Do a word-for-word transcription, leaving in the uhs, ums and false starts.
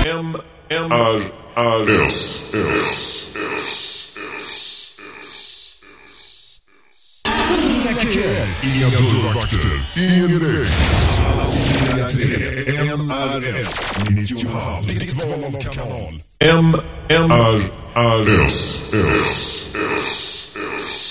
M M R R S S S. Inga dörrvakter, ingen direkt. M R S nittiohalv, ditt val av kanal. M M R R S S S S.